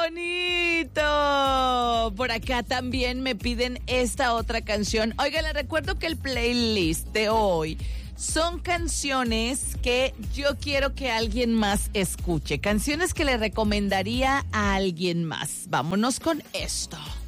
bonito! Por acá también me piden esta otra canción. Oigan, les recuerdo que el playlist de hoy son canciones que yo quiero que alguien más escuche. Canciones que le recomendaría a alguien más. Vámonos con esto.